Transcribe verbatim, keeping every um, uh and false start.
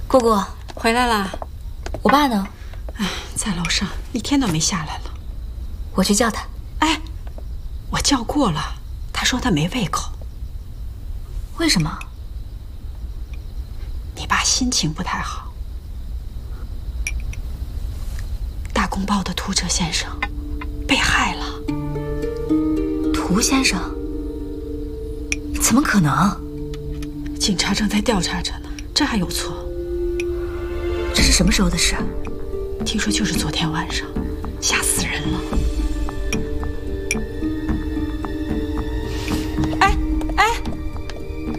姑姑回来啦？ 我爸呢？ 哎，在楼上，一天都没下来了。 我去叫他。 哎，我叫过了，他说他没胃口。 为什么？ 你爸心情不太好。大公报的涂哲先生被害了。 涂先生？怎么可能？ 警察正在调查着呢，这还有错？ 这是什么时候的事？ 听说就是昨天晚上，吓死人了。